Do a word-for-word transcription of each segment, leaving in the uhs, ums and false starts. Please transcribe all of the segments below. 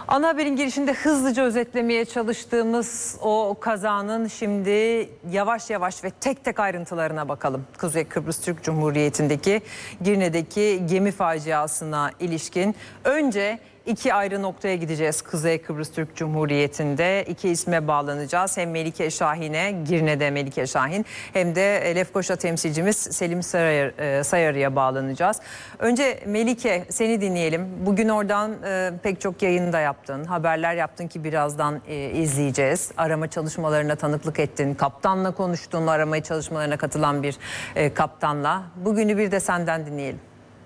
Ana haberin girişinde hızlıca özetlemeye çalıştığımız o kazanın şimdi yavaş yavaş ve tek tek ayrıntılarına bakalım. Kuzey Kıbrıs Türk Cumhuriyeti'ndeki Girne'deki gemi faciasına ilişkin önce iki ayrı noktaya gideceğiz. Kuzey Kıbrıs Türk Cumhuriyeti'nde iki isme bağlanacağız. Hem Melike Şahin'e, Girne'de Melike Şahin, hem de Lefkoşa temsilcimiz Selim Sayar, Sayarı'ya bağlanacağız. Önce Melike, seni dinleyelim. Bugün oradan e, pek çok yayında yaptın, haberler yaptın ki birazdan e, izleyeceğiz. Arama çalışmalarına tanıklık ettin, kaptanla konuştun, arama çalışmalarına katılan bir e, kaptanla. Bugünü bir de senden dinleyelim.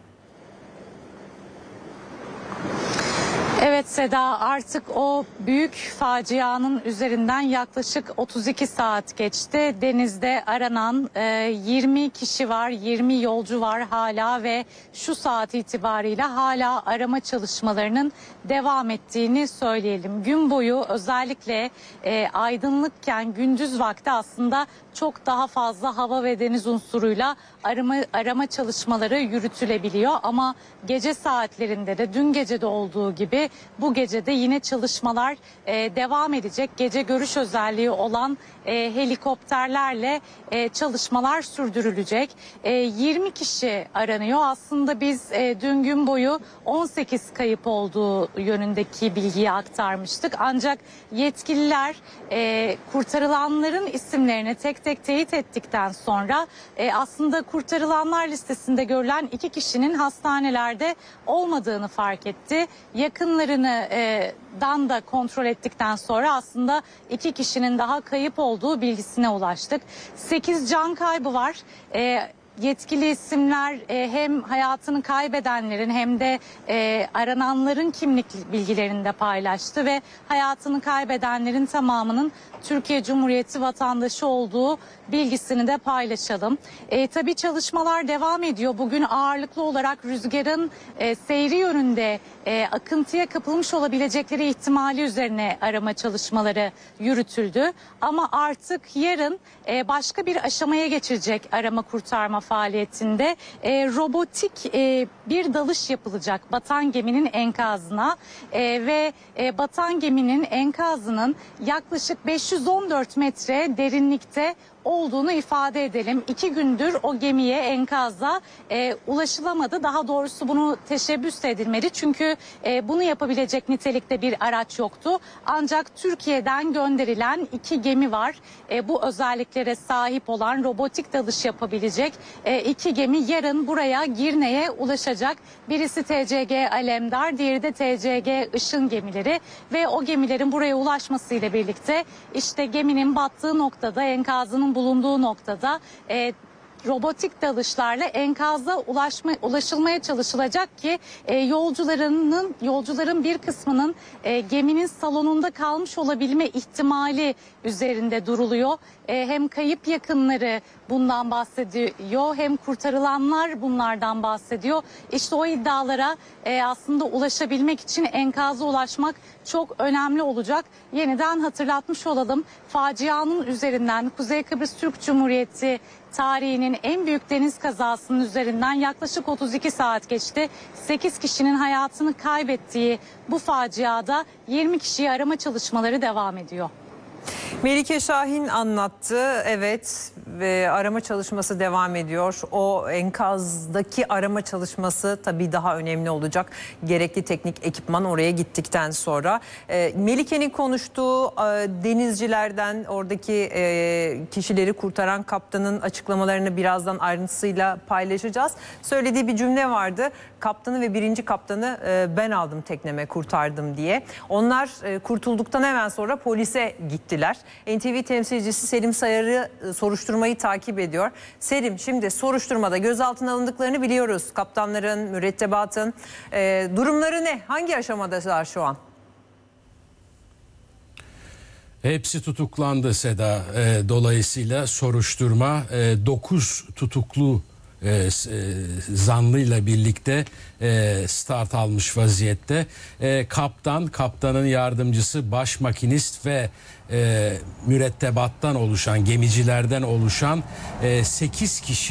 Evet Seda, artık o büyük facianın üzerinden yaklaşık otuz iki saat geçti. Denizde aranan e, yirmi kişi var, yirmi yolcu var hala ve şu saat itibariyle hala arama çalışmalarının devam ettiğini söyleyelim. Gün boyu özellikle e, aydınlıkken gündüz vakti aslında çok daha fazla hava ve deniz unsuruyla arama, arama çalışmaları yürütülebiliyor. Ama gece saatlerinde de dün gece de olduğu gibi bu gece de yine çalışmalar e, devam edecek. Gece görüş özelliği olan e, helikopterlerle e, çalışmalar sürdürülecek. E, yirmi kişi aranıyor. Aslında biz e, dün gün boyu on sekiz kayıp olduğu yönündeki bilgiyi aktarmıştık. Ancak yetkililer e, kurtarılanların isimlerini tek tek teyit ettikten sonra e, aslında kurtarılanlar listesinde görülen iki kişinin hastanelerde olmadığını fark etti. Yakınlarını e, dan da kontrol ettikten sonra aslında iki kişinin daha kayıp olduğu bilgisine ulaştık. sekiz can kaybı var. E, Yetkili isimler e, hem hayatını kaybedenlerin hem de e, arananların kimlik bilgilerini de paylaştı ve hayatını kaybedenlerin tamamının Türkiye Cumhuriyeti vatandaşı olduğu bilgisini de paylaşalım. E, tabii çalışmalar devam ediyor. Bugün ağırlıklı olarak rüzgarın e, seyri yönünde e, akıntıya kapılmış olabilecekleri ihtimali üzerine arama çalışmaları yürütüldü. Ama artık yarın e, başka bir aşamaya geçilecek arama kurtarma faaliyetinde. E, robotik e, bir dalış yapılacak batan geminin enkazına e, ve e, batan geminin enkazının yaklaşık beş yüz on dört metre derinlikte olduğunu ifade edelim. İki gündür o gemiye, enkaza e, ulaşılamadı. Daha doğrusu bunu teşebbüs edilmedi. Çünkü e, bunu yapabilecek nitelikte bir araç yoktu. Ancak Türkiye'den gönderilen iki gemi var. E, bu özelliklere sahip olan robotik dalış yapabilecek e, iki gemi yarın buraya Girne'ye ulaşacak. Birisi T C G Alemdar, diğeri de T C G Işın gemileri ve o gemilerin buraya ulaşmasıyla birlikte işte geminin battığı noktada, enkazının bulunduğu noktada e, robotik dalışlarla enkaza ulaşma, ulaşılmaya çalışılacak ki e, yolcularının yolcuların bir kısmının e, geminin salonunda kalmış olabilme ihtimali üzerinde duruluyor. E, hem kayıp yakınları bundan bahsediyor, hem kurtarılanlar bunlardan bahsediyor. İşte o iddialara e, aslında ulaşabilmek için enkaza ulaşmak çok önemli olacak. Yeniden hatırlatmış olalım. Facianın üzerinden Kuzey Kıbrıs Türk Cumhuriyeti tarihinin en büyük deniz kazasının üzerinden yaklaşık otuz iki saat geçti. sekiz kişinin hayatını kaybettiği bu faciada yirmi kişiyi arama çalışmaları devam ediyor. Melike Şahin anlattı. Evet, ve arama çalışması devam ediyor. O enkazdaki arama çalışması tabii daha önemli olacak. Gerekli teknik ekipman oraya gittikten sonra. E, Melike'nin konuştuğu e, denizcilerden, oradaki e, kişileri kurtaran kaptanın açıklamalarını birazdan ayrıntısıyla paylaşacağız. Söylediği bir cümle vardı. Kaptanı ve birinci kaptanı e, ben aldım tekneme, kurtardım diye. Onlar e, kurtulduktan hemen sonra polise gittiler. N T V temsilcisi Selim Sayarı e, soruşturmayı takip ediyor. Selim, şimdi soruşturmada gözaltına alındıklarını biliyoruz. Kaptanların, mürettebatın e, durumları ne? Hangi aşamadalar şu an? Hepsi tutuklandı Seda. E, dolayısıyla soruşturma e, dokuz tutuklu E, e, zanlıyla birlikte e, start almış vaziyette. E, kaptan, kaptanın yardımcısı, baş makinist ve e, mürettebattan oluşan, gemicilerden oluşan e, sekiz kişi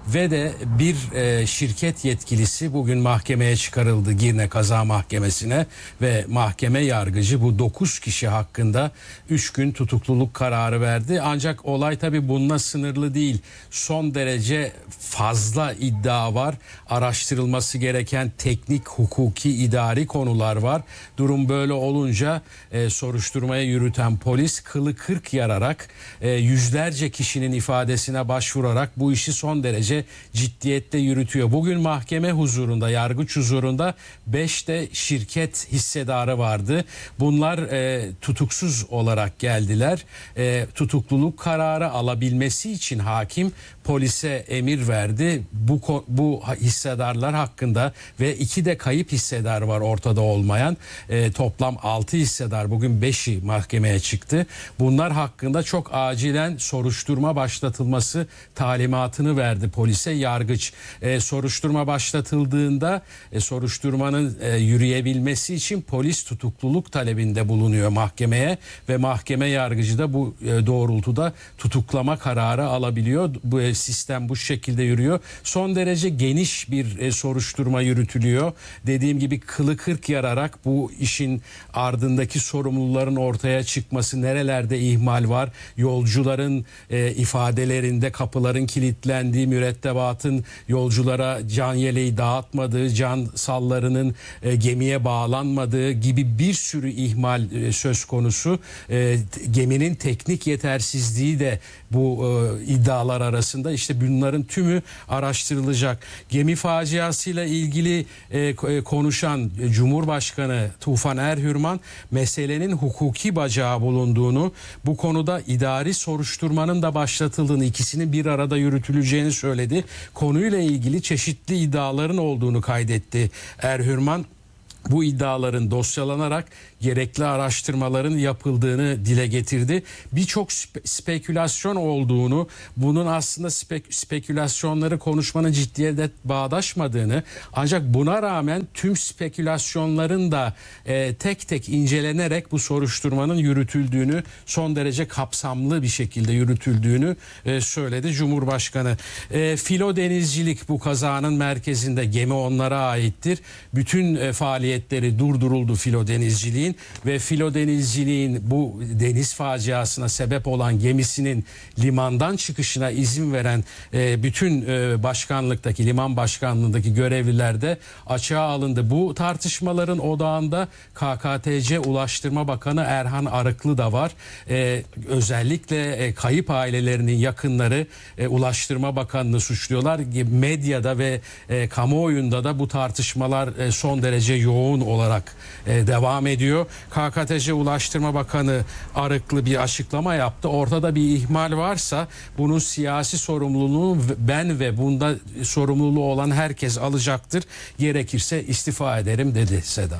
ve de bir e, şirket yetkilisi bugün mahkemeye çıkarıldı, Girne Kaza Mahkemesi'ne ve mahkeme yargıcı bu dokuz kişi hakkında üç gün tutukluluk kararı verdi. Ancak olay tabii bununla sınırlı değil. Son derece fazla iddia var. Araştırılması gereken teknik, hukuki, idari konular var. Durum böyle olunca e, soruşturmaya yürüten polis kılı kırk yararak e, yüzlerce kişinin ifadesine başvurarak bu işi son derece ciddiyette yürütüyor. Bugün mahkeme huzurunda, yargıç huzurunda beş de şirket hissedarı vardı. Bunlar e, tutuksuz olarak geldiler. E, tutukluluk kararı alabilmesi için hakim polise emir verdi. Bu bu hissedarlar hakkında ve iki de kayıp hissedar var ortada olmayan. E, toplam altı hissedar, bugün beşi mahkemeye çıktı. Bunlar hakkında çok acilen soruşturma başlatılması talimatını verdi polise yargıç. E, soruşturma başlatıldığında e, soruşturmanın e, yürüyebilmesi için polis tutukluluk talebinde bulunuyor mahkemeye ve mahkeme yargıcı da bu e, doğrultuda tutuklama kararı alabiliyor. Bu e, sistem bu şekilde yürüyor. Son derece geniş bir e, soruşturma yürütülüyor. Dediğim gibi kılı kırk yararak bu işin ardındaki sorumluların ortaya çıkması, nerelerde ihmal var, yolcuların e, ifadelerinde kapıların kilitlendiği, mürettebatın yolculara can yeleği dağıtmadığı, can sallarının e, gemiye bağlanmadığı gibi bir sürü ihmal e, söz konusu. E, geminin teknik yetersizliği de bu e, iddialar arasında. İşte bunların tümü araştırılacak. Gemi faciasıyla ilgili e, konuşan Cumhurbaşkanı Tufan Erhürman meselenin hukuki bacağı bulunduğunu, bu konuda idari soruşturmanın da başlatıldığını, ikisinin bir arada yürütüleceğini söyledi. Konuyla ilgili çeşitli iddiaların olduğunu kaydetti Erhürman. Bu iddiaların dosyalanarak gerekli araştırmaların yapıldığını dile getirdi. Birçok spe- spekülasyon olduğunu, bunun aslında spek- spekülasyonları konuşmanın ciddiyete bağdaşmadığını, ancak buna rağmen tüm spekülasyonların da e, tek tek incelenerek bu soruşturmanın yürütüldüğünü, son derece kapsamlı bir şekilde yürütüldüğünü e, söyledi Cumhurbaşkanı. E, filo denizcilik bu kazanın merkezinde, gemi onlara aittir. Bütün e, faaliyetleri durduruldu filo denizciliğin ve filo denizciliğin bu deniz faciasına sebep olan gemisinin limandan çıkışına izin veren e, bütün e, başkanlıktaki, liman başkanlığındaki görevliler de açığa alındı. Bu tartışmaların odağında K K T C Ulaştırma Bakanı Erhan Arıklı da var. E, özellikle e, kayıp ailelerinin yakınları e, Ulaştırma Bakanı'nı suçluyorlar. Medyada ve e, kamuoyunda da bu tartışmalar e, son derece yoğun olarak e, devam ediyor. K K T C Ulaştırma Bakanı Arıklı bir açıklama yaptı. Ortada bir ihmal varsa bunun siyasi sorumluluğunu ben ve bunda sorumluluğu olan herkes alacaktır. Gerekirse istifa ederim dedi Seda.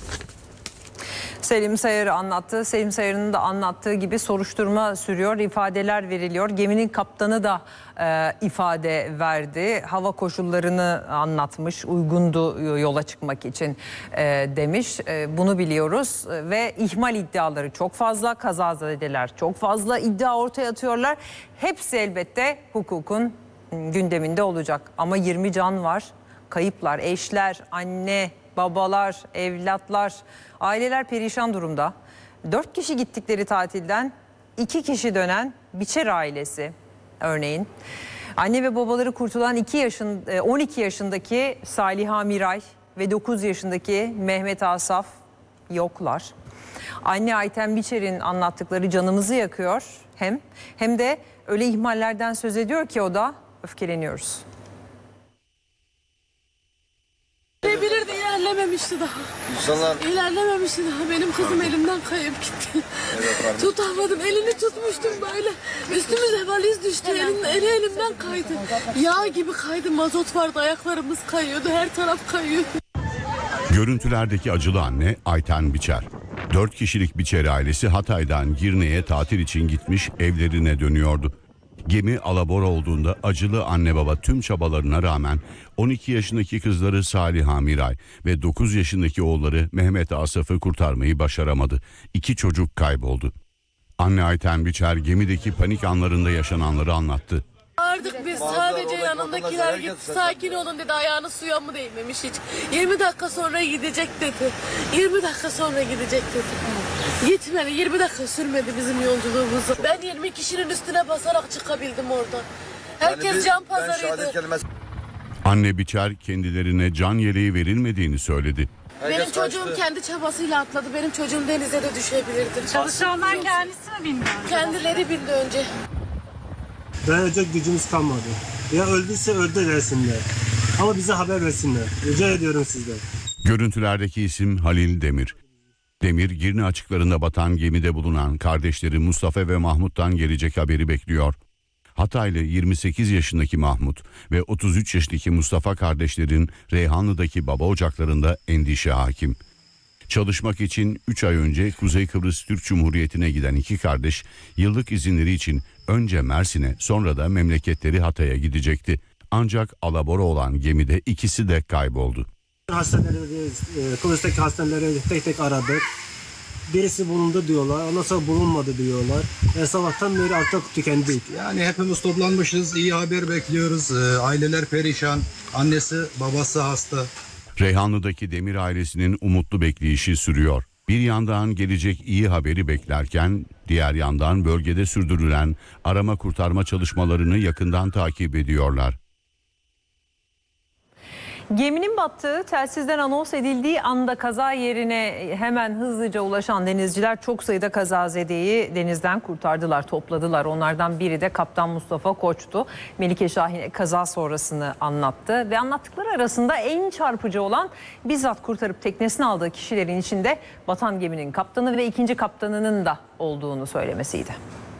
Selim Sayar'ı anlattı. Selim Sayar'ın da anlattığı gibi soruşturma sürüyor, ifadeler veriliyor. Geminin kaptanı da e, ifade verdi. Hava koşullarını anlatmış, uygundu yola çıkmak için e, demiş. E, bunu biliyoruz ve ihmal iddiaları çok fazla, kazazedeler çok fazla iddia ortaya atıyorlar. Hepsi elbette hukukun gündeminde olacak. Ama yirmi can var, kayıplar, eşler, anne, babalar, evlatlar, aileler perişan durumda. Dört kişi gittikleri tatilden iki kişi dönen Biçer ailesi örneğin. Anne ve babaları kurtulan iki yaşın, on iki yaşındaki Saliha Miray ve dokuz yaşındaki Mehmet Asaf yoklar. Anne Ayten Biçer'in anlattıkları canımızı yakıyor hem hem de öyle ihmallerden söz ediyor ki o da öfkeleniyoruz. İlerleyebilirdi, ilerlememişti daha. İnsanlar İlerlememişti daha. Benim kızım elimden kayıp gitti. evet, Tutamadım, elini tutmuştum böyle. Üstümüze valiz düştü, elin, eli elimden kaydı. Yağ gibi kaydı, mazot vardı, ayaklarımız kayıyordu, her taraf kayıyordu. Görüntülerdeki acılı anne Ayten Biçer. Dört kişilik Biçer ailesi Hatay'dan Girne'ye tatil için gitmiş, evlerine dönüyordu. Gemi alabora olduğunda acılı anne baba tüm çabalarına rağmen on iki yaşındaki kızları Saliha Miray ve dokuz yaşındaki oğulları Mehmet Asaf'ı kurtarmayı başaramadı. İki çocuk kayboldu. Anne Ayten Biçer gemideki panik anlarında yaşananları anlattı. Artık biz sadece yan yanındakiler git sakin olun dedi, ayağını suya mı değmemiş hiç. yirmi dakika sonra gidecek dedi. yirmi dakika sonra gidecek dedi. Gitmedi, yirmi dakika sürmedi bizim yolculuğumuzu. Ben yirmi kişinin üstüne basarak çıkabildim oradan. Herkes Yani bir- can ben pazarıydı. şehadet kelimesi- Anne Biçer kendilerine can yeleği verilmediğini söyledi. Benim Herkes çocuğum kaçtı. kendi çabasıyla atladı. Benim çocuğum denize de düşebilirdi. Çalışanlar kendisi mi bilmiyor? Kendileri bindi önce. Dayanacak gücümüz kalmadı. Ya öldüyse öldü desinler. Ama bize haber versinler. Rica ediyorum sizden. Görüntülerdeki isim Halil Demir. Demir, Girne açıklarında batan gemide bulunan kardeşleri Mustafa ve Mahmut'tan gelecek haberi bekliyor. Hataylı yirmi sekiz yaşındaki Mahmut ve otuz üç yaşındaki Mustafa kardeşlerin Reyhanlı'daki baba ocaklarında endişe hakim. Çalışmak için üç ay önce Kuzey Kıbrıs Türk Cumhuriyeti'ne giden iki kardeş yıllık izinleri için önce Mersin'e sonra da memleketleri Hatay'a gidecekti. Ancak alabora olan gemide ikisi de kayboldu. Hastaneleri, e, Kıbrıs'taki hastaneleri tek tek aradık. Birisi bulundu diyorlar, ondan sonra bulunmadı diyorlar. E, sabahtan beri artık tükendik. Yani hepimiz toplanmışız, iyi haber bekliyoruz. Ee, aileler perişan, annesi babası hasta. Reyhanlı'daki Demir ailesinin umutlu bekleyişi sürüyor. Bir yandan gelecek iyi haberi beklerken diğer yandan bölgede sürdürülen arama kurtarma çalışmalarını yakından takip ediyorlar. Geminin battığı telsizden anons edildiği anda kaza yerine hemen hızlıca ulaşan denizciler çok sayıda kazazedeyi denizden kurtardılar, topladılar. Onlardan biri de Kaptan Mustafa Koç'tu. Melike Şahin kaza sonrasını anlattı ve anlattıkları arasında en çarpıcı olan bizzat kurtarıp teknesine aldığı kişilerin içinde batan geminin kaptanı ve ikinci kaptanının da olduğunu söylemesiydi.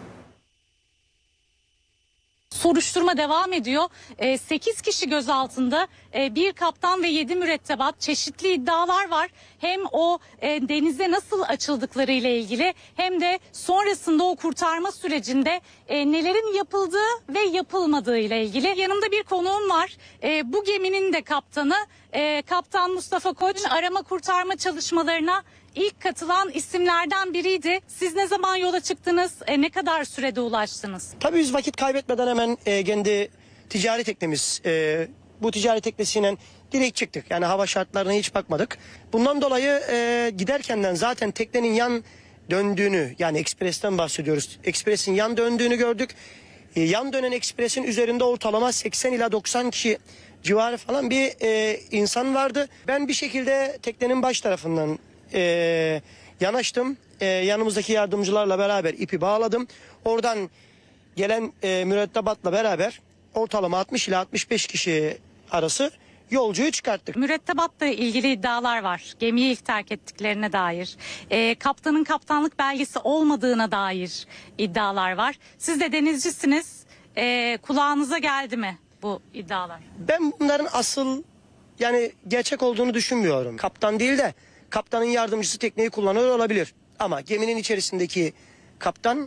Soruşturma devam ediyor. sekiz kişi gözaltında, e, bir kaptan ve yedi mürettebat, çeşitli iddialar var. Hem o e, denize nasıl açıldıkları ile ilgili hem de sonrasında o kurtarma sürecinde e, nelerin yapıldığı ve yapılmadığı ile ilgili. Yanımda bir konuğum var. E, bu geminin de kaptanı e, Kaptan Mustafa Koç. Arama kurtarma çalışmalarına İlk katılan isimlerden biriydi. Siz ne zaman yola çıktınız? E, ne kadar sürede ulaştınız? Tabii biz vakit kaybetmeden hemen e, kendi ticari teknemiz, e, bu ticari teknesiyle direkt çıktık. Yani hava şartlarına hiç bakmadık. Bundan dolayı e, giderkenden zaten teknenin yan döndüğünü, yani ekspresten bahsediyoruz. Ekspresin yan döndüğünü gördük. E, yan dönen ekspresin üzerinde ortalama seksen ila doksan kişi civarı falan bir e, insan vardı. Ben bir şekilde teknenin baş tarafından Ee, yanaştım. Ee, yanımızdaki yardımcılarla beraber ipi bağladım. Oradan gelen e, mürettebatla beraber ortalama altmış ila altmış beş kişi arası yolcuyu çıkarttık. Mürettebatla ilgili iddialar var. Gemiyi ilk terk ettiklerine dair. Ee, kaptanın kaptanlık belgesi olmadığına dair iddialar var. Siz de denizcisiniz. Ee, kulağınıza geldi mi bu iddialar? Ben bunların asıl yani gerçek olduğunu düşünmüyorum. Kaptan değil de kaptanın yardımcısı tekneyi kullanıyor olabilir. Ama geminin içerisindeki kaptan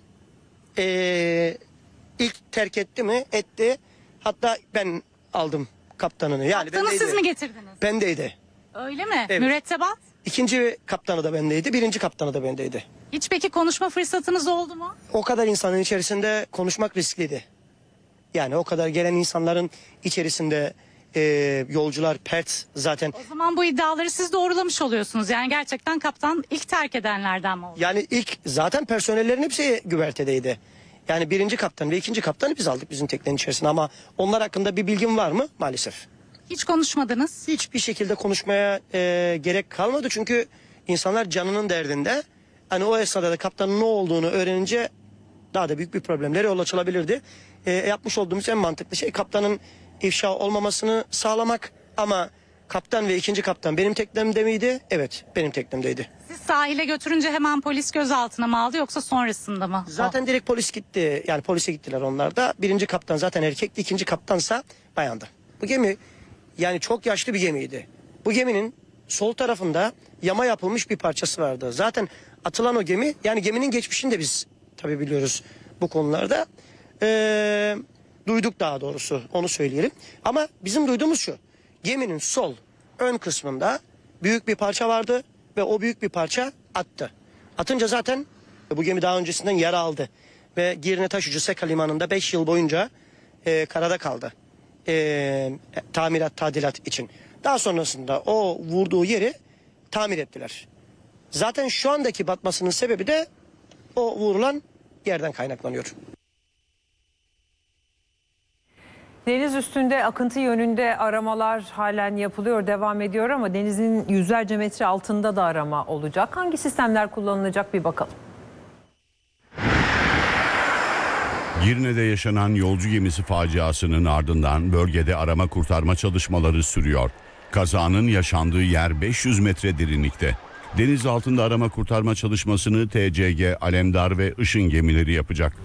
ee, ilk terk etti mi? Etti. Hatta ben aldım kaptanını. Yani Kaptanı bendeydi. siz mi getirdiniz? Bendeydi. Öyle mi? Evet. Mürettebat? İkinci kaptanı da bendeydi. Birinci kaptanı da bendeydi. Hiç peki konuşma fırsatınız oldu mu? O kadar insanın içerisinde konuşmak riskliydi. Yani o kadar gelen insanların içerisinde e, yolcular pert zaten. O zaman bu iddiaları siz doğrulamış oluyorsunuz. Yani gerçekten kaptan ilk terk edenlerden mi oldu? Yani ilk zaten personellerin hepsi güvertedeydi. Yani birinci kaptan ve ikinci kaptanı biz aldık bizim teknenin içerisine ama onlar hakkında bir bilgim var mı? Maalesef. Hiç konuşmadınız. Hiçbir şekilde konuşmaya e, gerek kalmadı çünkü insanlar canının derdinde. Hani o esnada da kaptanın ne olduğunu öğrenince daha da büyük bir problemlere yol açılabilirdi. E, yapmış olduğumuz en mantıklı şey kaptanın ifşa olmamasını sağlamak ama kaptan ve ikinci kaptan benim teknemde miydi? Evet, benim teknemdeydi. Siz sahile götürünce hemen polis gözaltına mı aldı yoksa sonrasında mı? Zaten direkt polis gitti. Yani polise gittiler onlar da. Birinci kaptan zaten erkekti, ikinci kaptansa bayandı. Bu gemi yani çok yaşlı bir gemiydi. Bu geminin sol tarafında yama yapılmış bir parçası vardı. Zaten atılan o gemi, yani geminin geçmişini de biz tabii biliyoruz bu konularda. Ee, duyduk daha doğrusu, onu söyleyelim. Ama bizim duyduğumuz şu: geminin sol ön kısmında büyük bir parça vardı ve o büyük bir parça attı. Atınca zaten bu gemi daha öncesinden yara aldı ve Girne Taşucu Seka Limanı'nda beş yıl boyunca e, karada kaldı. e, tamirat, tadilat için. Daha sonrasında o vurduğu yeri tamir ettiler. Zaten şu andaki batmasının sebebi de o vurulan yerden kaynaklanıyor. Deniz üstünde akıntı yönünde aramalar halen yapılıyor, devam ediyor ama denizin yüzlerce metre altında da arama olacak. Hangi sistemler kullanılacak bir bakalım. Girne'de yaşanan yolcu gemisi faciasının ardından bölgede arama kurtarma çalışmaları sürüyor. Kazanın yaşandığı yer beş yüz metre derinlikte. Deniz altında arama kurtarma çalışmasını T C G, Alemdar ve Işın gemileri yapacak.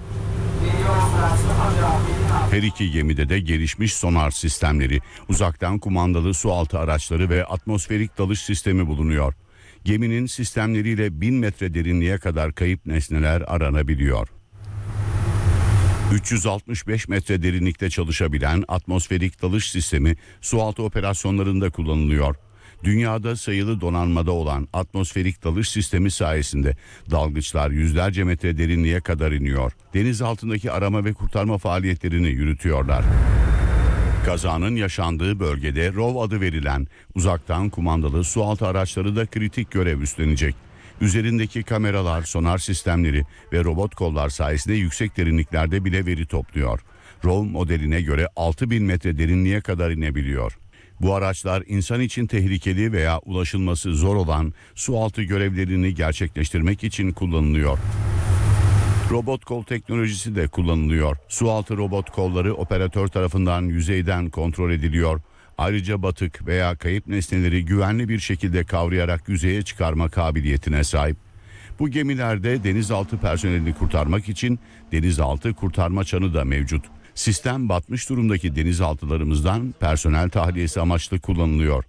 Her iki gemide de gelişmiş sonar sistemleri, uzaktan kumandalı sualtı araçları ve atmosferik dalış sistemi bulunuyor. Geminin sistemleriyle bin metre derinliğe kadar kayıp nesneler aranabiliyor. üç yüz altmış beş metre derinlikte çalışabilen atmosferik dalış sistemi sualtı operasyonlarında kullanılıyor. Dünyada sayılı donanmada olan atmosferik dalış sistemi sayesinde dalgıçlar yüzlerce metre derinliğe kadar iniyor. Deniz altındaki arama ve kurtarma faaliyetlerini yürütüyorlar. Kazanın yaşandığı bölgede R O V adı verilen uzaktan kumandalı sualtı araçları da kritik görev üstlenecek. Üzerindeki kameralar, sonar sistemleri ve robot kollar sayesinde yüksek derinliklerde bile veri topluyor. R O V modeline göre altı bin metre derinliğe kadar inebiliyor. Bu araçlar insan için tehlikeli veya ulaşılması zor olan sualtı görevlerini gerçekleştirmek için kullanılıyor. Robot kol teknolojisi de kullanılıyor. Sualtı robot kolları operatör tarafından yüzeyden kontrol ediliyor. Ayrıca batık veya kayıp nesneleri güvenli bir şekilde kavrayarak yüzeye çıkarma kabiliyetine sahip. Bu gemilerde denizaltı personelini kurtarmak için denizaltı kurtarma çanı da mevcut. Sistem batmış durumdaki denizaltılarımızdan personel tahliyesi amaçlı kullanılıyor.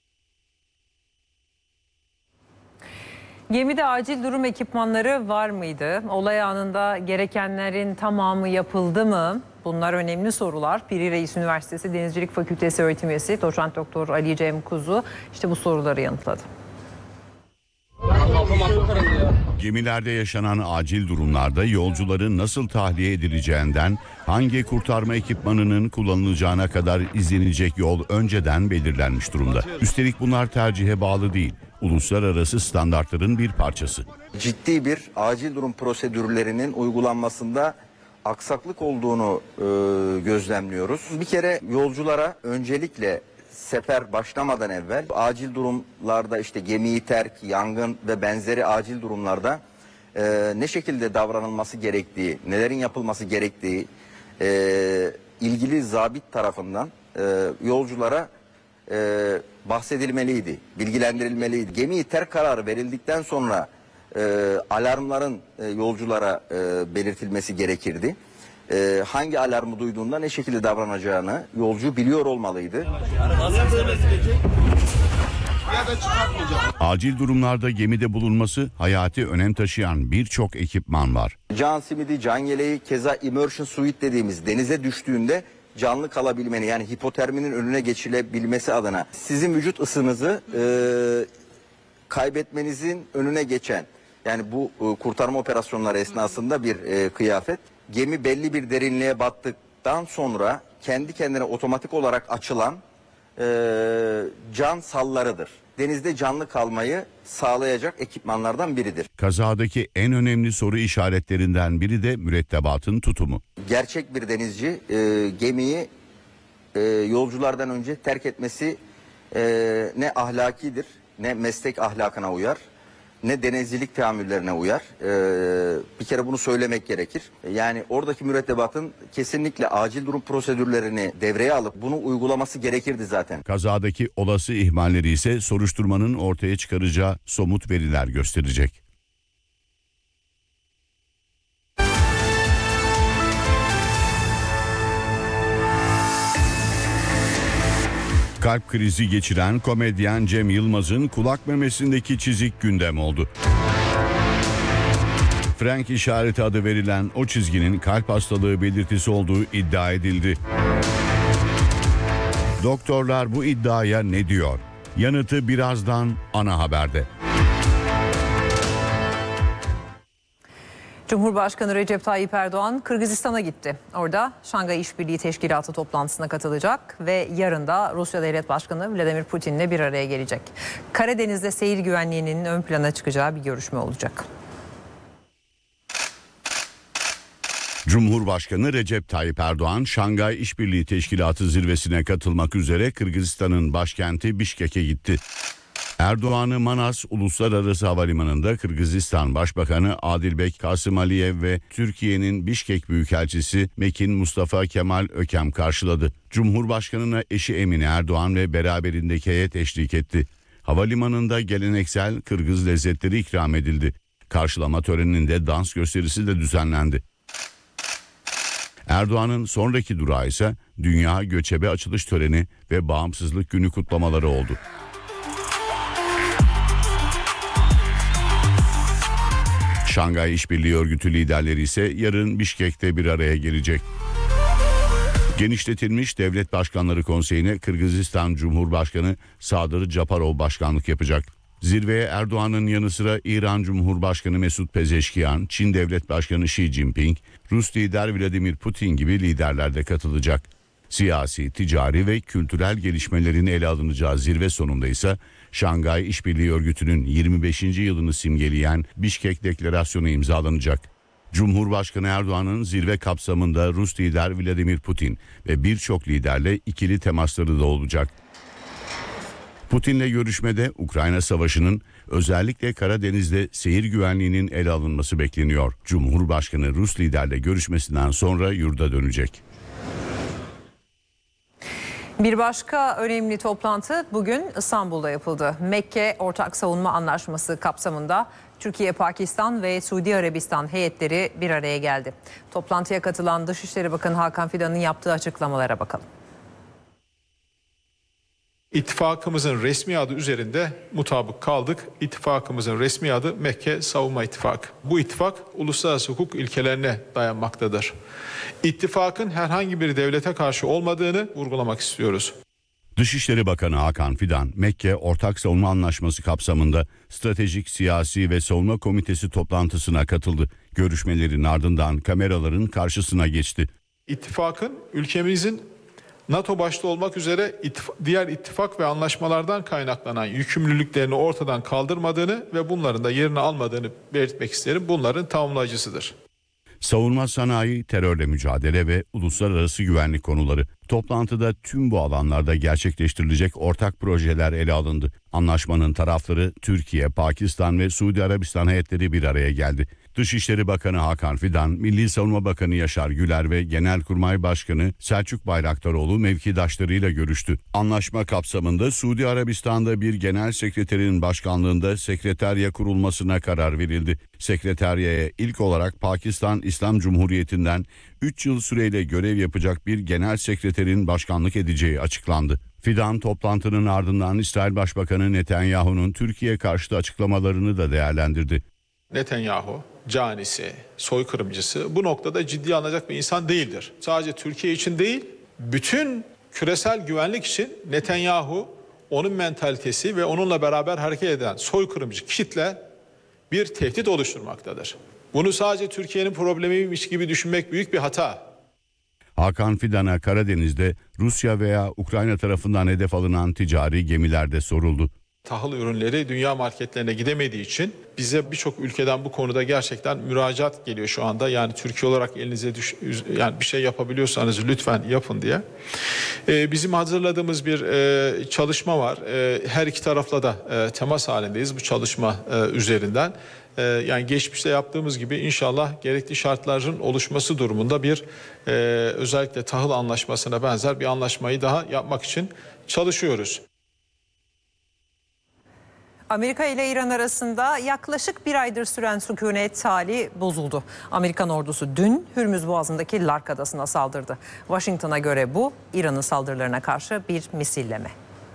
Gemide acil durum ekipmanları var mıydı? Olay anında gerekenlerin tamamı yapıldı mı? Bunlar önemli sorular. Piri Reis Üniversitesi Denizcilik Fakültesi öğretim üyesi Doçent Doktor Ali Cem Kuzu işte bu soruları yanıtladı. Gemilerde yaşanan acil durumlarda yolcuların nasıl tahliye edileceğinden hangi kurtarma ekipmanının kullanılacağına kadar izlenecek yol önceden belirlenmiş durumda. Üstelik bunlar tercihe bağlı değil, uluslararası standartların bir parçası. Ciddi bir acil durum prosedürlerinin uygulanmasında aksaklık olduğunu e, gözlemliyoruz. Bir kere yolculara öncelikle sefer başlamadan evvel acil durumlarda işte gemiyi terk, yangın ve benzeri acil durumlarda e, ne şekilde davranılması gerektiği, nelerin yapılması gerektiği e, ilgili zabit tarafından e, yolculara e, bahsedilmeliydi, bilgilendirilmeliydi. Gemiyi terk kararı verildikten sonra e, alarmların e, yolculara e, belirtilmesi gerekirdi. Ee, hangi alarmı duyduğunda ne şekilde davranacağını yolcu biliyor olmalıydı. Acil durumlarda gemide bulunması hayati önem taşıyan birçok ekipman var. Can simidi, can yeleği, keza immersion suit dediğimiz denize düştüğünde canlı kalabilmeni, yani hipoterminin önüne geçilebilmesi adına sizin vücut ısınızı e, kaybetmenizin önüne geçen, yani bu e, kurtarma operasyonları esnasında bir e, kıyafet. Gemi belli bir derinliğe battıktan sonra kendi kendine otomatik olarak açılan e, can sallarıdır. Denizde canlı kalmayı sağlayacak ekipmanlardan biridir. Kazadaki en önemli soru işaretlerinden biri de mürettebatın tutumu. Gerçek bir denizci e, gemiyi e, yolculardan önce terk etmesi e, ne ahlakidir, ne meslek ahlakına uyar, ne denizcilik teamüllerine uyar. Ee, bir kere bunu söylemek gerekir. Yani oradaki mürettebatın kesinlikle acil durum prosedürlerini devreye alıp bunu uygulaması gerekirdi zaten. Kazadaki olası ihmalleri ise soruşturmanın ortaya çıkaracağı somut veriler gösterecek. Kalp krizi geçiren komedyen Cem Yılmaz'ın kulak memesindeki çizik gündem oldu. Frank işareti adı verilen o çizginin kalp hastalığı belirtisi olduğu iddia edildi. Doktorlar bu iddiaya ne diyor? Yanıtı birazdan ana haberde. Cumhurbaşkanı Recep Tayyip Erdoğan Kırgızistan'a gitti. Orada Şangay İşbirliği Teşkilatı toplantısına katılacak ve yarın da Rusya Devlet Başkanı Vladimir Putin'le bir araya gelecek. Karadeniz'de seyir güvenliğinin ön plana çıkacağı bir görüşme olacak. Cumhurbaşkanı Recep Tayyip Erdoğan, Şangay İşbirliği Teşkilatı zirvesine katılmak üzere Kırgızistan'ın başkenti Bişkek'e gitti. Erdoğan'ı Manas Uluslararası Havalimanı'nda Kırgızistan Başbakanı Adilbek Kasımaliyev ve Türkiye'nin Bişkek Büyükelçisi Mekin Mustafa Kemal Ökem karşıladı. Cumhurbaşkanına eşi Emine Erdoğan ve beraberindeki heyet eşlik etti. Havalimanında geleneksel Kırgız lezzetleri ikram edildi. Karşılama töreninde dans gösterisi de düzenlendi. Erdoğan'ın sonraki durağı ise Dünya Göçebe Açılış Töreni ve Bağımsızlık Günü kutlamaları oldu. Şangay İşbirliği Örgütü liderleri ise yarın Bişkek'te bir araya gelecek. Genişletilmiş Devlet Başkanları Konseyi'ne Kırgızistan Cumhurbaşkanı Sadır Japarov başkanlık yapacak. Zirveye Erdoğan'ın yanı sıra İran Cumhurbaşkanı Mesut Pezeşkiyan, Çin Devlet Başkanı Xi Jinping, Rus lider Vladimir Putin gibi liderler de katılacak. Siyasi, ticari ve kültürel gelişmelerin ele alınacağı zirve sonunda ise Şangay İşbirliği Örgütü'nün yirmi beşinci yılını simgeleyen Bişkek Deklarasyonu imzalanacak. Cumhurbaşkanı Erdoğan'ın zirve kapsamında Rus lider Vladimir Putin ve birçok liderle ikili temasları da olacak. Putin'le görüşmede Ukrayna Savaşı'nın özellikle Karadeniz'de seyir güvenliğinin ele alınması bekleniyor. Cumhurbaşkanı Rus liderle görüşmesinden sonra yurda dönecek. Bir başka önemli toplantı bugün İstanbul'da yapıldı. Mekke Ortak Savunma Anlaşması kapsamında Türkiye, Pakistan ve Suudi Arabistan heyetleri bir araya geldi. Toplantıya katılan Dışişleri Bakanı Hakan Fidan'ın yaptığı açıklamalara bakalım. İttifakımızın resmi adı üzerinde mutabık kaldık. İttifakımızın resmi adı Mekke Savunma İttifakı. Bu ittifak uluslararası hukuk ilkelerine dayanmaktadır. İttifakın herhangi bir devlete karşı olmadığını vurgulamak istiyoruz. Dışişleri Bakanı Hakan Fidan, Mekke Ortak Savunma Anlaşması kapsamında Stratejik Siyasi ve Savunma Komitesi toplantısına katıldı. Görüşmelerin ardından kameraların karşısına geçti. İttifakın ülkemizin NATO başta olmak üzere diğer ittifak ve anlaşmalardan kaynaklanan yükümlülüklerini ortadan kaldırmadığını ve bunların da yerini almadığını belirtmek isterim. Bunların tamamlayıcısıdır. Savunma sanayi, terörle mücadele ve uluslararası güvenlik konuları. Toplantıda tüm bu alanlarda gerçekleştirilecek ortak projeler ele alındı. Anlaşmanın tarafları Türkiye, Pakistan ve Suudi Arabistan heyetleri bir araya geldi. Dışişleri Bakanı Hakan Fidan, Milli Savunma Bakanı Yaşar Güler ve Genelkurmay Başkanı Selçuk Bayraktaroğlu mevkidaşlarıyla görüştü. Anlaşma kapsamında Suudi Arabistan'da bir genel sekreterin başkanlığında sekreterya kurulmasına karar verildi. Sekreteryaya ilk olarak Pakistan İslam Cumhuriyeti'nden üç yıl süreyle görev yapacak bir genel sekreterin başkanlık edeceği açıklandı. Fidan toplantının ardından İsrail Başbakanı Netanyahu'nun Türkiye karşıtı açıklamalarını da değerlendirdi. Netanyahu canisi, soykırımcısı bu noktada ciddiye alınacak bir insan değildir. Sadece Türkiye için değil, bütün küresel güvenlik için Netanyahu, onun mentalitesi ve onunla beraber hareket eden soykırımcı kitle bir tehdit oluşturmaktadır. Bunu sadece Türkiye'nin problemiymiş gibi düşünmek büyük bir hata. Hakan Fidan'a Karadeniz'de Rusya veya Ukrayna tarafından hedef alınan ticari gemilerde soruldu. Tahıl ürünleri dünya marketlerine gidemediği için bize birçok ülkeden bu konuda gerçekten müracaat geliyor şu anda. Yani Türkiye olarak elinize düş, yani bir şey yapabiliyorsanız lütfen yapın diye. Ee, bizim hazırladığımız bir e, çalışma var. E, her iki tarafla da e, temas halindeyiz bu çalışma e, üzerinden. E, yani geçmişte yaptığımız gibi inşallah gerekli şartların oluşması durumunda bir e, özellikle tahıl anlaşmasına benzer bir anlaşmayı daha yapmak için çalışıyoruz. Amerika ile İran arasında yaklaşık bir aydır süren sükunet hali bozuldu. Amerikan ordusu dün Hürmüz Boğazı'ndaki Lark Adası'na saldırdı. Washington'a göre bu İran'ın saldırılarına karşı bir misilleme.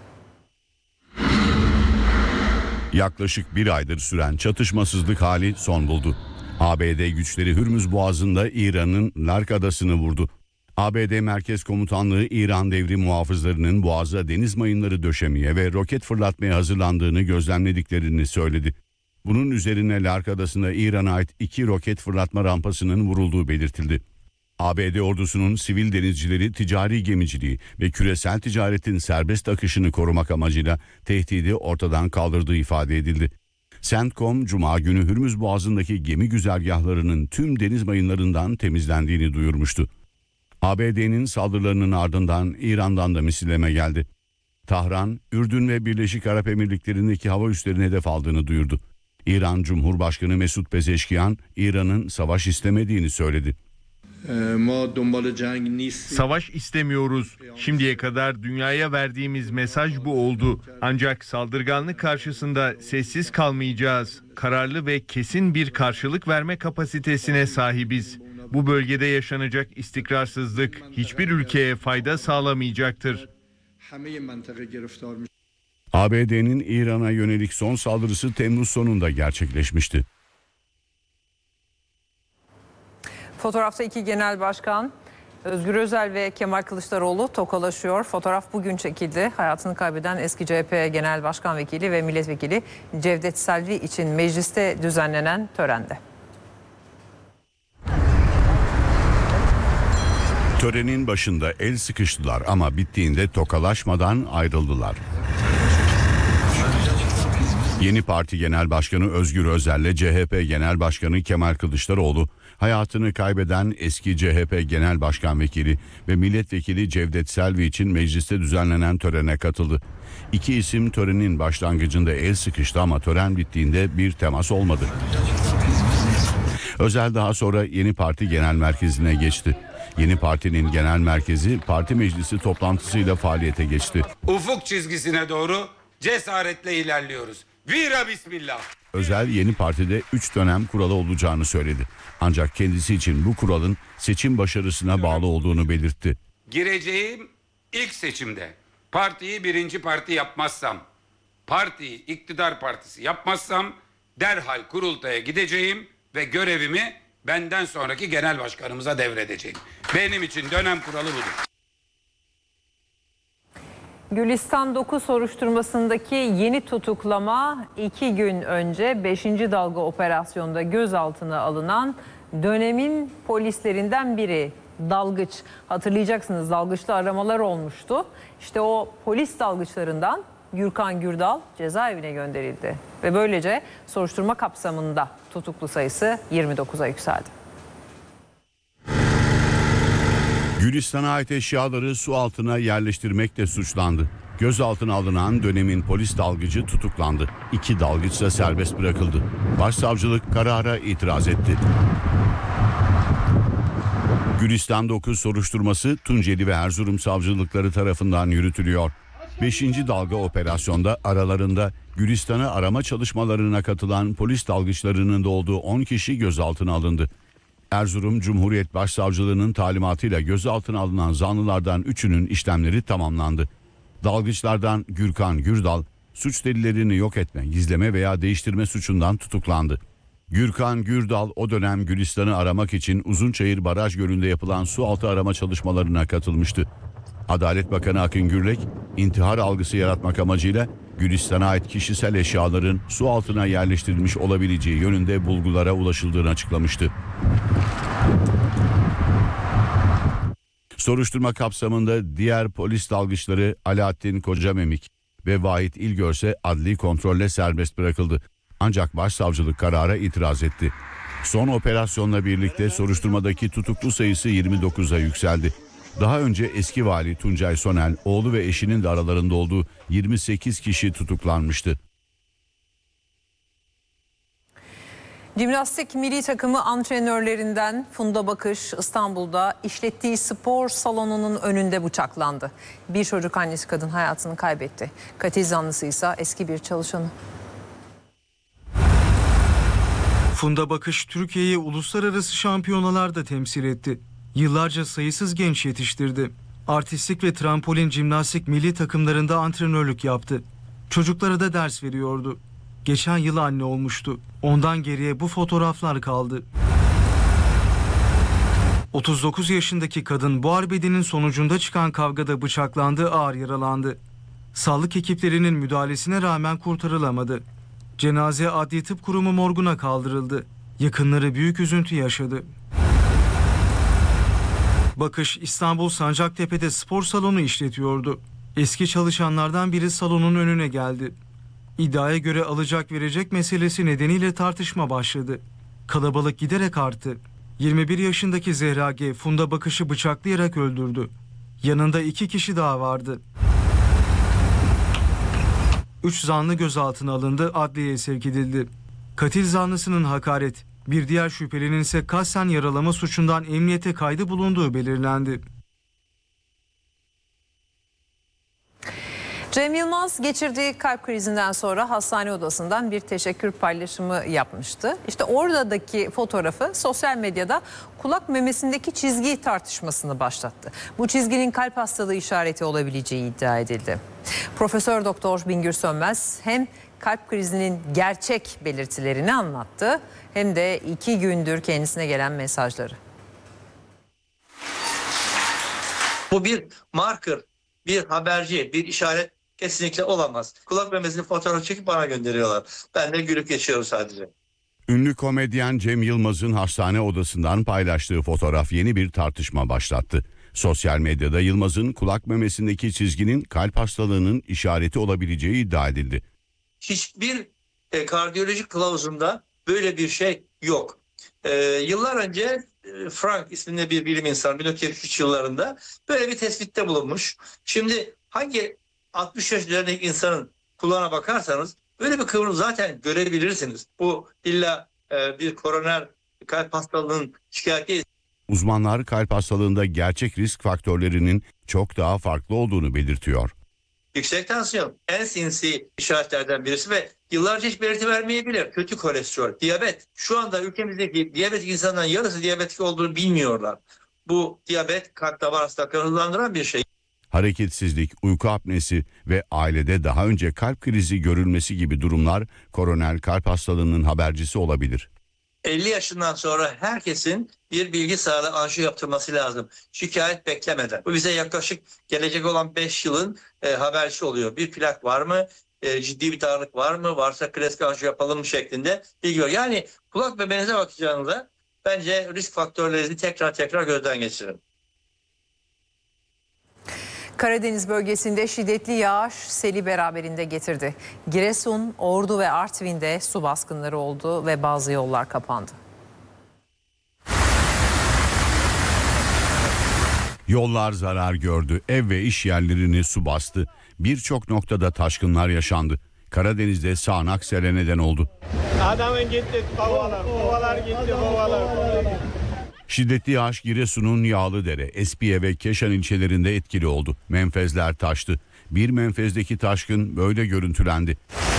Yaklaşık bir aydır süren çatışmasızlık hali son buldu. A B D güçleri Hürmüz Boğazı'nda İran'ın Lark Adası'nı vurdu. A B D Merkez Komutanlığı İran devrim muhafızlarının Boğaz'a deniz mayınları döşemeye ve roket fırlatmaya hazırlandığını gözlemlediklerini söyledi. Bunun üzerine Lark Adası'nda İran'a ait iki roket fırlatma rampasının vurulduğu belirtildi. A B D ordusunun sivil denizcileri ticari gemiciliği ve küresel ticaretin serbest akışını korumak amacıyla tehdidi ortadan kaldırdığı ifade edildi. CENTCOM, Cuma günü Hürmüz Boğazı'ndaki gemi güzergahlarının tüm deniz mayınlarından temizlendiğini duyurmuştu. A B D'nin saldırılarının ardından İran'dan da misilleme geldi. Tahran, Ürdün ve Birleşik Arap Emirlikleri'ndeki hava üslerine hedef aldığını duyurdu. İran Cumhurbaşkanı Mesut Pezeşkiyan, İran'ın savaş istemediğini söyledi. Savaş istemiyoruz. Şimdiye kadar dünyaya verdiğimiz mesaj bu oldu. Ancak saldırganlık karşısında sessiz kalmayacağız. Kararlı ve kesin bir karşılık verme kapasitesine sahibiz. Bu bölgede yaşanacak istikrarsızlık hiçbir ülkeye fayda sağlamayacaktır. A B D'nin İran'a yönelik son saldırısı Temmuz sonunda gerçekleşmişti. Fotoğrafta iki genel başkan Özgür Özel ve Kemal Kılıçdaroğlu tokalaşıyor. Fotoğraf bugün çekildi. Hayatını kaybeden eski C H P Genel Başkan Vekili ve Milletvekili Cevdet Selvi için mecliste düzenlenen törende. Törenin başında el sıkıştılar ama bittiğinde tokalaşmadan ayrıldılar. Yeni Parti Genel Başkanı Özgür Özel ile C H P Genel Başkanı Kemal Kılıçdaroğlu, hayatını kaybeden eski C H P Genel Başkan Vekili ve Milletvekili Cevdet Selvi için mecliste düzenlenen törene katıldı. İki isim törenin başlangıcında el sıkıştı ama tören bittiğinde bir temas olmadı. Özel daha sonra Yeni Parti Genel Merkezi'ne geçti. Yeni Parti'nin genel merkezi parti meclisi toplantısıyla faaliyete geçti. Ufuk çizgisine doğru cesaretle ilerliyoruz. Vira bismillah. Özel Yeni Parti'de üç dönem kuralı olacağını söyledi. Ancak kendisi için bu kuralın seçim başarısına bağlı olduğunu belirtti. Gireceğim ilk seçimde partiyi birinci parti yapmazsam, partiyi iktidar partisi yapmazsam derhal kurultaya gideceğim ve görevimi benden sonraki genel başkanımıza devredeceğim. Benim için dönem kuralı budur. Gülistan dokuz soruşturmasındaki yeni tutuklama iki gün önce beşinci dalga operasyonda gözaltına alınan dönemin polislerinden biri dalgıç. Hatırlayacaksınız, dalgıçlı aramalar olmuştu. İşte o polis dalgıçlarından Gürkan Gürdal cezaevine gönderildi. Ve böylece soruşturma kapsamında tutuklu sayısı yirmi dokuza yükseldi. Gülistan'a ait eşyaları su altına yerleştirmekle suçlandı. Gözaltına alınan dönemin polis dalgıcı tutuklandı. İki dalgıç da serbest bırakıldı. Başsavcılık karara itiraz etti. Gülistan dokuz soruşturması Tunceli ve Erzurum savcılıkları tarafından yürütülüyor. Beşinci dalga operasyonda aralarında Gülistan'ı arama çalışmalarına katılan polis dalgıçlarının da olduğu on kişi gözaltına alındı. Erzurum Cumhuriyet Başsavcılığı'nın talimatıyla gözaltına alınan zanlılardan üçünün işlemleri tamamlandı. Dalgıçlardan Gürkan Gürdal, suç delillerini yok etme, gizleme veya değiştirme suçundan tutuklandı. Gürkan Gürdal o dönem Gülistan'ı aramak için Uzunçayır Baraj Gölü'nde yapılan sualtı arama çalışmalarına katılmıştı. Adalet Bakanı Akın Gürlek, intihar algısı yaratmak amacıyla Gülistan'a ait kişisel eşyaların su altına yerleştirilmiş olabileceği yönünde bulgulara ulaşıldığını açıklamıştı. Soruşturma kapsamında diğer polis dalgıçları Alaaddin Kocamemik ve Vahit İlgörse adli kontrolle serbest bırakıldı. Ancak başsavcılık karara itiraz etti. Son operasyonla birlikte soruşturmadaki tutuklu sayısı yirmi dokuza yükseldi. Daha önce eski vali Tuncay Sonel, oğlu ve eşinin de aralarında olduğu yirmi sekiz kişi tutuklanmıştı. Jimnastik milli takımı antrenörlerinden Funda Bakış İstanbul'da işlettiği spor salonunun önünde bıçaklandı. Bir çocuk annesi kadın hayatını kaybetti. Katil zanlısı ise eski bir çalışanı. Funda Bakış Türkiye'yi uluslararası şampiyonalarda temsil etti. Yıllarca sayısız genç yetiştirdi. Artistlik ve trampolin jimnastik milli takımlarında antrenörlük yaptı. Çocuklara da ders veriyordu. Geçen yıl anne olmuştu. Ondan geriye bu fotoğraflar kaldı. otuz dokuz yaşındaki kadın bu arbedinin sonucunda çıkan kavgada bıçaklandı, ağır yaralandı. Sağlık ekiplerinin müdahalesine rağmen kurtarılamadı. Cenaze Adli Tıp Kurumu morguna kaldırıldı. Yakınları büyük üzüntü yaşadı. Bakış İstanbul Sancaktepe'de spor salonu işletiyordu. Eski çalışanlardan biri salonun önüne geldi. İddiaya göre alacak verecek meselesi nedeniyle tartışma başladı. Kalabalık giderek arttı. yirmi bir yaşındaki Zehra G. Funda Bakış'ı bıçaklayarak öldürdü. Yanında iki kişi daha vardı. Üç zanlı gözaltına alındı, adliyeye sevk edildi. Katil zanlısının hakaret, bir diğer şüphelinin ise kasten yaralama suçundan emniyete kaydı bulunduğu belirlendi. Cem Yılmaz geçirdiği kalp krizinden sonra hastane odasından bir teşekkür paylaşımı yapmıştı. İşte oradaki fotoğrafı sosyal medyada kulak memesindeki çizgi tartışmasını başlattı. Bu çizginin kalp hastalığı işareti olabileceği iddia edildi. Profesör Doktor Bingür Sönmez hem kalp krizinin gerçek belirtilerini anlattı hem de iki gündür kendisine gelen mesajları. Bu bir marker, bir haberci, bir işaret kesinlikle olamaz. Kulak memesini fotoğraf çekip bana gönderiyorlar. Ben de gülüp geçiyorum sadece. Ünlü komedyen Cem Yılmaz'ın hastane odasından paylaştığı fotoğraf yeni bir tartışma başlattı. Sosyal medyada Yılmaz'ın kulak memesindeki çizginin kalp hastalığının işareti olabileceği iddia edildi. Hiçbir e, kardiyolojik kılavuzunda böyle bir şey yok. E, yıllar önce e, Frank isminde bir bilim insanı bin dokuz yüz yetmiş üç yıllarında böyle bir tespitte bulunmuş. Şimdi hangi altmış yaş üzerindeki insanın kulağına bakarsanız böyle bir kıvrım zaten görebilirsiniz. Bu illa e, bir koroner kalp hastalığının şikayeti değil. Uzmanlar kalp hastalığında gerçek risk faktörlerinin çok daha farklı olduğunu belirtiyor. Yüksek tansiyon en sinsi işaretlerden birisi ve yıllarca hiç belirti vermeyebilir. Kötü kolesterol, diyabet. Şu anda ülkemizdeki diyabetik insanların yarısı diyabetik olduğunu bilmiyorlar. Bu diyabet kalp damar hastalıklarını hızlandıran bir şey. Hareketsizlik, uyku apnesi ve ailede daha önce kalp krizi görülmesi gibi durumlar koroner kalp hastalığının habercisi olabilir. elli yaşından sonra herkesin bir bilgi sağlığı anjiyo yaptırması lazım. Şikayet beklemeden. Bu bize yaklaşık gelecek olan beş yılın e, habercisi oluyor. Bir plak var mı? E, ciddi bir darlık var mı? Varsa klasik anjiyo yapalım mı şeklinde bilgi var. Yani kulak memenize bakacağınızda bence risk faktörlerinizi tekrar tekrar gözden geçirin. Karadeniz bölgesinde şiddetli yağış seli beraberinde getirdi. Giresun, Ordu ve Artvin'de su baskınları oldu ve bazı yollar kapandı. Yollar zarar gördü, ev ve iş yerlerini su bastı. Birçok noktada taşkınlar yaşandı. Karadeniz'de sağanak sele neden oldu. Adamın gitti kovalar, kovalar gitti kovalar. Şiddetli yağış Giresun'un Yağlıdere, Espiye ve Keşan ilçelerinde etkili oldu. Menfezler taştı. Bir menfezdeki taşkın böyle görüntülendi.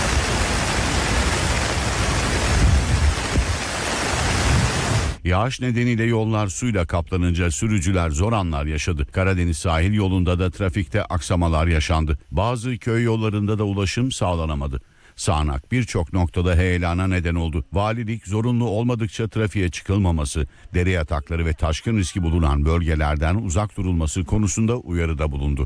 Yağış nedeniyle yollar suyla kaplanınca sürücüler zor anlar yaşadı. Karadeniz sahil yolunda da trafikte aksamalar yaşandı. Bazı köy yollarında da ulaşım sağlanamadı. Sağanak birçok noktada heyelana neden oldu. Valilik zorunlu olmadıkça trafiğe çıkılmaması, dere yatakları ve taşkın riski bulunan bölgelerden uzak durulması konusunda uyarıda bulundu.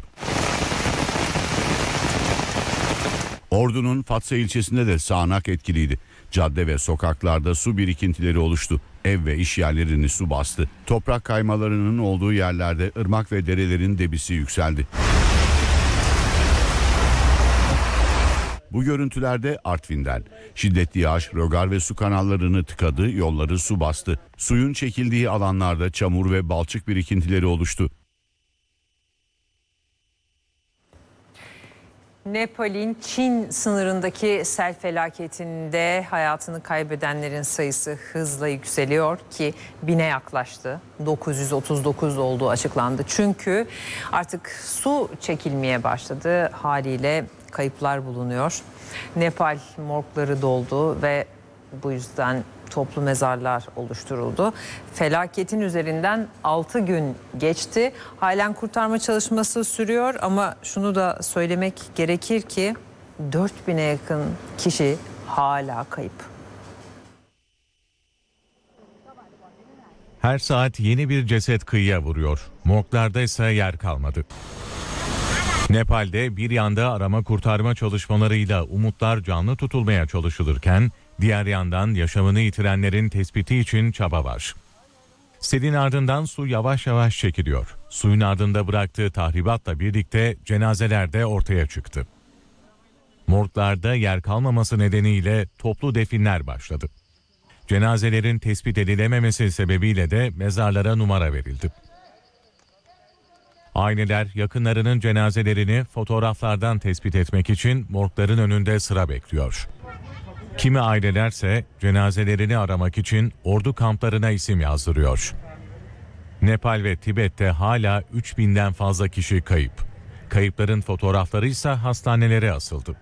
Ordu'nun Fatsa ilçesinde de sağanak etkiliydi. Cadde ve sokaklarda su birikintileri oluştu. Ev ve iş yerlerini su bastı. Toprak kaymalarının olduğu yerlerde ırmak ve derelerin debisi yükseldi. Bu görüntülerde Artvin'den. Şiddetli yağış rögar ve su kanallarını tıkadı, yolları su bastı. Suyun çekildiği alanlarda çamur ve balçık birikintileri oluştu. Nepal'in Çin sınırındaki sel felaketinde hayatını kaybedenlerin sayısı hızla yükseliyor ki bine yaklaştı. dokuz yüz otuz dokuz olduğu açıklandı. Çünkü artık su çekilmeye başladı, haliyle kayıplar bulunuyor. Nepal morgları doldu ve bu yüzden toplu mezarlar oluşturuldu. Felaketin üzerinden altı gün geçti. Halen kurtarma çalışması sürüyor ama şunu da söylemek gerekir ki dört bine yakın kişi hala kayıp. Her saat yeni bir ceset kıyıya vuruyor. Morglarda ise yer kalmadı. Nepal'de bir yanda arama kurtarma çalışmalarıyla umutlar canlı tutulmaya çalışılırken diğer yandan yaşamını yitirenlerin tespiti için çaba var. Selin ardından su yavaş yavaş çekiliyor. Suyun ardında bıraktığı tahribatla birlikte cenazeler de ortaya çıktı. Morglarda yer kalmaması nedeniyle toplu definler başladı. Cenazelerin tespit edilememesi sebebiyle de mezarlara numara verildi. Aileler yakınlarının cenazelerini fotoğraflardan tespit etmek için morgların önünde sıra bekliyor. Kimi ailelerse cenazelerini aramak için ordu kamplarına isim yazdırıyor. Nepal ve Tibet'te hala üç binden fazla kişi kayıp. Kayıpların fotoğrafları ise hastanelere asıldı.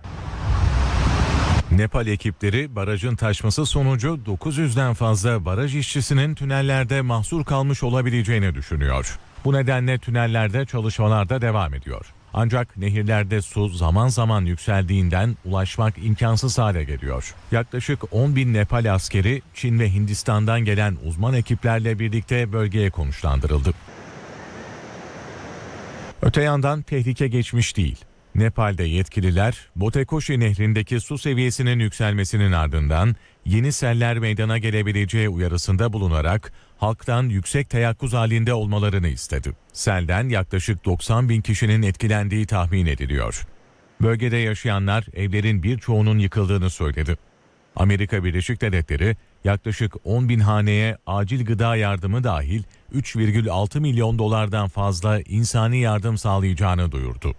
Nepal ekipleri barajın taşması sonucu dokuz yüzden fazla baraj işçisinin tünellerde mahsur kalmış olabileceğini düşünüyor. Bu nedenle tünellerde çalışmalar da devam ediyor. Ancak nehirlerde su zaman zaman yükseldiğinden ulaşmak imkansız hale geliyor. Yaklaşık on bin Nepal askeri Çin ve Hindistan'dan gelen uzman ekiplerle birlikte bölgeye konuşlandırıldı. Öte yandan tehlike geçmiş değil. Nepal'de yetkililer Botekoshi nehrindeki su seviyesinin yükselmesinin ardından yeni seller meydana gelebileceği uyarısında bulunarak halktan yüksek teyakkuz halinde olmalarını istedi. Selden yaklaşık doksan bin kişinin etkilendiği tahmin ediliyor. Bölgede yaşayanlar evlerin birçoğunun yıkıldığını söyledi. Amerika Birleşik Devletleri yaklaşık on bin haneye acil gıda yardımı dahil üç virgül altı milyon dolardan fazla insani yardım sağlayacağını duyurdu.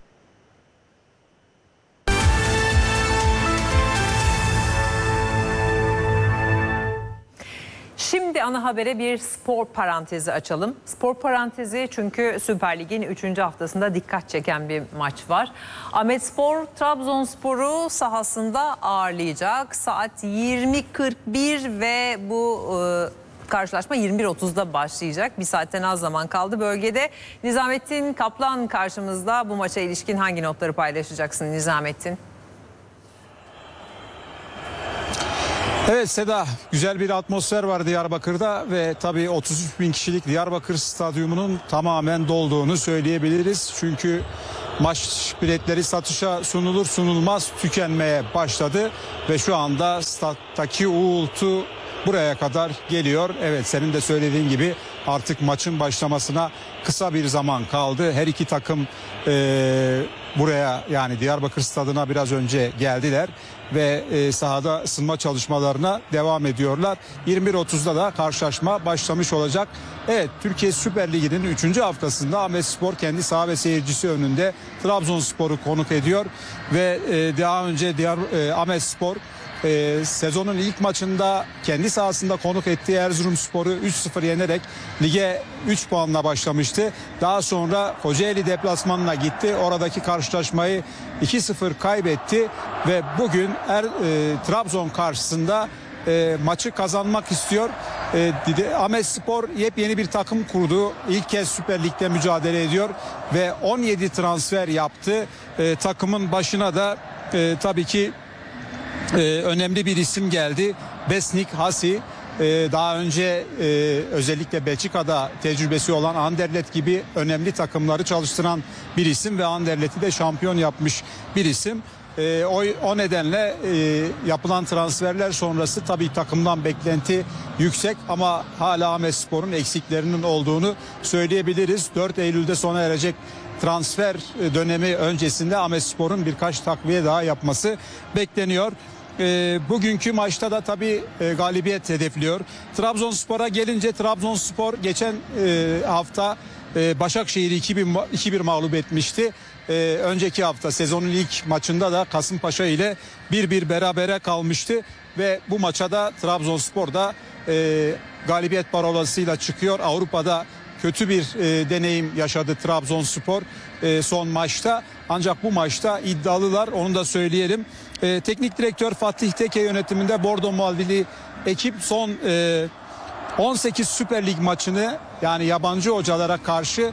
Şimdi ana habere bir spor parantezi açalım. Spor parantezi çünkü Süper Lig'in üçüncü haftasında dikkat çeken bir maç var. Ahmetspor Trabzonspor'u sahasında ağırlayacak. Saat yirmi kırk bir ve bu e, karşılaşma yirmi bir otuzda başlayacak. Bir saatten az zaman kaldı bölgede. Nizamettin Kaplan karşımızda. Bu maça ilişkin hangi notları paylaşacaksın Nizamettin? Evet Seda, güzel bir atmosfer var Diyarbakır'da ve tabii otuz üç bin kişilik Diyarbakır Stadyumu'nun tamamen dolduğunu söyleyebiliriz. Çünkü maç biletleri satışa sunulur sunulmaz tükenmeye başladı ve şu anda stattaki uğultu buraya kadar geliyor. Evet, senin de söylediğin gibi artık maçın başlamasına kısa bir zaman kaldı. Her iki takım e, buraya, yani Diyarbakır Stadı'na biraz önce geldiler ve e, sahada ısınma çalışmalarına devam ediyorlar. yirmi bir otuzda da karşılaşma başlamış olacak. Evet, Türkiye Süper Ligi'nin üçüncü haftasında Ahmetspor kendi saha ve seyircisi önünde Trabzonspor'u konuk ediyor ve e, daha önce Diyar, e, Ahmetspor Ee, sezonun ilk maçında kendi sahasında konuk ettiği Erzurumspor'u üç sıfır yenerek lige üç puanla başlamıştı. Daha sonra Kocaeli deplasmanına gitti. Oradaki karşılaşmayı iki sıfır kaybetti ve bugün er, e, Trabzon karşısında e, maçı kazanmak istiyor. E, Ahmetspor yepyeni bir takım kurdu. İlk kez Süper Lig'de mücadele ediyor ve on yedi transfer yaptı. E, takımın başına da e, tabii ki Ee, önemli bir isim geldi. Besnik Hasi. Ee, daha önce e, özellikle Belçika'da tecrübesi olan Anderlecht gibi önemli takımları çalıştıran bir isim ve Anderlecht'i de şampiyon yapmış bir isim. E, o, o nedenle e, yapılan transferler sonrası tabii takımdan beklenti yüksek ama hala Ahmetspor'un eksiklerinin olduğunu söyleyebiliriz. dört Eylül'de sona erecek transfer dönemi öncesinde Ahmetspor'un birkaç takviye daha yapması bekleniyor. E, bugünkü maçta da tabii e, galibiyet hedefliyor. Trabzonspor'a gelince Trabzonspor geçen e, hafta e, Başakşehir'i iki bir mağlup etmişti. E, önceki hafta sezonun ilk maçında da Kasımpaşa ile bir bir berabere kalmıştı ve bu maça da Trabzonspor da e, galibiyet parolasıyla çıkıyor. Avrupa'da kötü bir e, deneyim yaşadı Trabzonspor e, son maçta. Ancak bu maçta iddialılar, onu da söyleyelim. E, teknik direktör Fatih Teke yönetiminde Bordo Mavili ekip son e, on sekiz Süper Lig maçını, yani yabancı hocalara karşı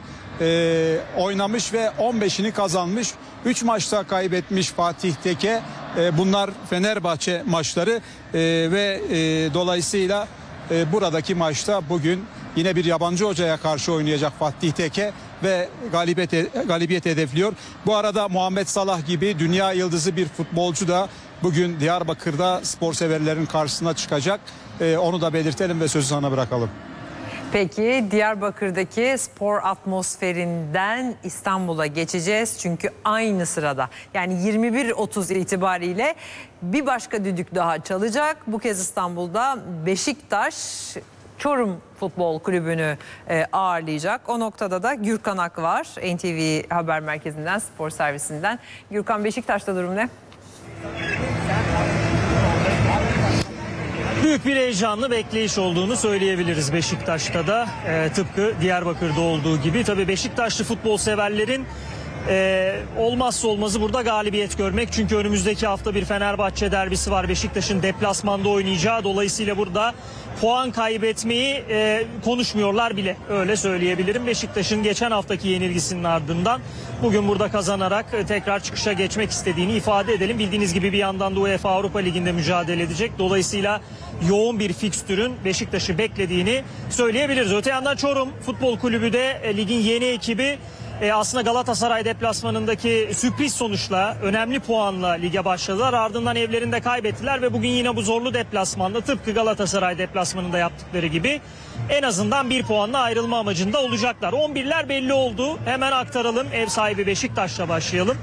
e, oynamış ve on beşini kazanmış. üç maçta kaybetmiş Fatih Teke. E, bunlar Fenerbahçe maçları e, ve e, dolayısıyla e, buradaki maçta bugün yine bir yabancı hocaya karşı oynayacak Fatih Teke ve galibiyet, galibiyet hedefliyor. Bu arada Muhammed Salah gibi dünya yıldızı bir futbolcu da bugün Diyarbakır'da spor severlerin karşısına çıkacak. Ee, onu da belirtelim ve sözü sana bırakalım. Peki Diyarbakır'daki spor atmosferinden İstanbul'a geçeceğiz. Çünkü aynı sırada yani yirmi bir otuz itibariyle bir başka düdük daha çalacak. Bu kez İstanbul'da Beşiktaş Çorum Futbol Kulübü'nü e, ağırlayacak. O noktada da Gürkan Ak var. N T V Haber Merkezi'nden, spor servisinden. Gürkan, Beşiktaş'ta durum ne? Büyük bir heyecanlı bekleyiş olduğunu söyleyebiliriz Beşiktaş'ta da. E, tıpkı Diyarbakır'da olduğu gibi. Tabii Beşiktaşlı futbol severlerin e, olmazsa olmazı burada galibiyet görmek. Çünkü önümüzdeki hafta bir Fenerbahçe derbisi var. Beşiktaş'ın deplasmanda oynayacağı. Dolayısıyla burada puan kaybetmeyi e, konuşmuyorlar bile. Öyle söyleyebilirim. Beşiktaş'ın geçen haftaki yenilgisinin ardından bugün burada kazanarak e, tekrar çıkışa geçmek istediğini ifade edelim. Bildiğiniz gibi bir yandan da UEFA Avrupa Ligi'nde mücadele edecek. Dolayısıyla yoğun bir fikstürün Beşiktaş'ı beklediğini söyleyebiliriz. Öte yandan Çorum Futbol Kulübü de e, ligin yeni ekibi. E, aslında Galatasaray deplasmanındaki sürpriz sonuçla, önemli puanla lige başladılar. Ardından evlerinde kaybettiler ve bugün yine bu zorlu deplasmanda tıpkı Galatasaray deplasmanında yaptıkları gibi en azından bir puanla ayrılma amacında olacaklar. on birler belli oldu. Hemen aktaralım. Ev sahibi Beşiktaş'la başlayalım.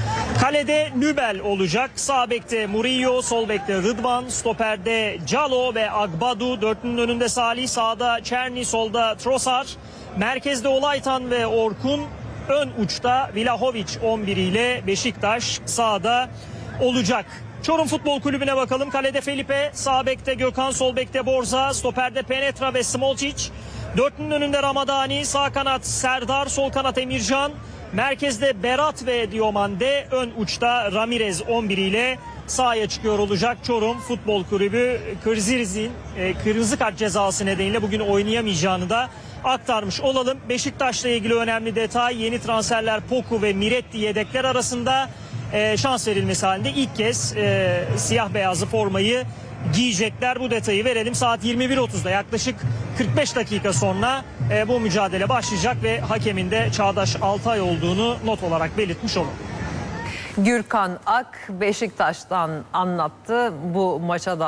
Kalede Nübel olacak. Sağ bekte Murillo, sol bekte Rıdvan, stoperde Calo ve Agbadu, dörtlünün önünde Salih, sağda Çerni, solda Trossard, merkezde Olaytan ve Orkun, ön uçta Vlahovic on bir ile Beşiktaş sağda olacak. Çorum Futbol Kulübü'ne bakalım. Kalede Felipe, sağ bekte Gökhan, sol bekte Borza, stoperde Penetra ve Smolcic. Dörtlünün önünde Ramadani, sağ kanat Serdar, sol kanat Emircan. Merkezde Berat ve Diomande, ön uçta Ramirez on bir ile sahaya çıkıyor olacak. Çorum Futbol Kulübü Kırziriz'in e, kırmızı kart cezası nedeniyle bugün oynayamayacağını da aktarmış olalım. Beşiktaş'la ilgili önemli detay: yeni transferler Poku ve Miretti yedekler arasında, e, şans verilmesi halinde ilk kez e, siyah beyazlı formayı giyecekler. Bu detayı verelim. Saat yirmi bir otuzda yaklaşık kırk beş dakika sonra e, bu mücadele başlayacak ve hakemin de Çağdaş Altay olduğunu not olarak belirtmiş olalım. Gürkan Ak Beşiktaş'tan anlattı bu maça da.